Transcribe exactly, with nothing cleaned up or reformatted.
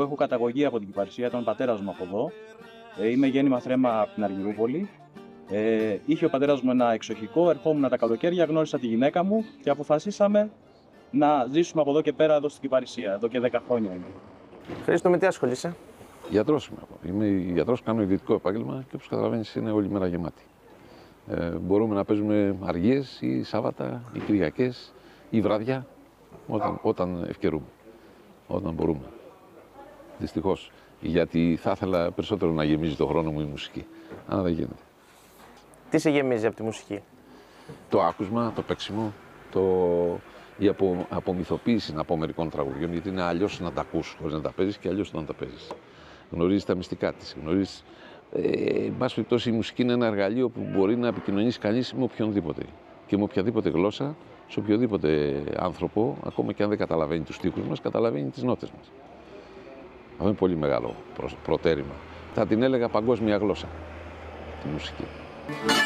έχω καταγωγή από την Κυπαρσία, ήταν ο πατέρας μου από εδώ. Ε, είμαι γέννημα θρέμα από την Αργυρούπολη. Ε, είχε ο πατέρας μου ένα εξοχικό, ερχόμουν τα καλοκαίρια, γνώρισα τη γυναίκα μου και αποφασίσαμε να ζήσουμε από εδώ και πέρα εδώ στην Κυπαρσία, εδώ και δέκα χρόνια είμαι. Χρήστο, με τι ασχολείσαι? Γιατρός είμαι. Είμαι γιατρός, κάνω ιδιωτικό επάγγελμα και όπως καταλαβαίνεις είναι όλη μέρα γεμάτη. Ε, μπορούμε να παίζουμε αργίες ή Σάββατα ή Κυριακές ή βράδια όταν, όταν ευκαιρούμε, όταν μπορούμε. Δυστυχώς, γιατί θα ήθελα περισσότερο να γεμίζει το χρόνο μου η μουσική, αλλά δεν γίνεται. Τι σε γεμίζει από τη μουσική? Το άκουσμα, το παίξιμο, το... η απο... απομυθοποίηση να πω μερικών τραγουδιών, γιατί είναι αλλιώς να τα ακούς χωρίς να τα παίζεις και αλλιώς όταν τα παίζεις. Γνωρίζεις τα μυστικά της, γνωρίζεις. Ε, εν πάση περιπτώσει, η μουσική είναι ένα εργαλείο που μπορεί να επικοινωνήσει κανείς με οποιονδήποτε και με οποιαδήποτε γλώσσα, σε οποιοδήποτε άνθρωπο, ακόμα και αν δεν καταλαβαίνει τους στίχους μας, καταλαβαίνει τις νότες μας. Αυτό είναι πολύ μεγάλο προτέρημα. Θα την έλεγα παγκόσμια γλώσσα, τη μουσική.